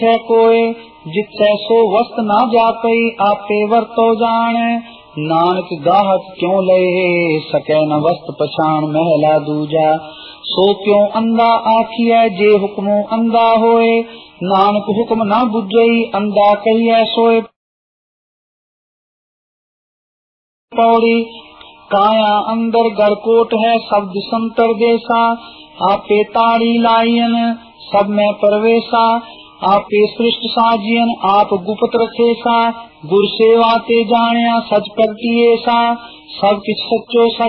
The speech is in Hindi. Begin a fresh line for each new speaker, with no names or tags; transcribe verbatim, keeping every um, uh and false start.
है कोय जितसे सो वस्त ना जापई आपे वर्तो जाने। नानक गाहक क्यों लहे सके न वस्त पछाण महला दूजा। सो क्यों अंधा आखिए जे हुक्मो अंधा होए। नानक हुक्म ना बुझई अंधा कहिए सोए। पौड़ी काया अंदर गरकोट है शब्द संतर देसा। आपे ताड़ी लाइन सब में प्रवेशा। आपे सृष्ट साजियन आप गुप्त रखेसा। गुर सेवा ते जानिया सच करती ऐसा। सब किछ सच्चो सच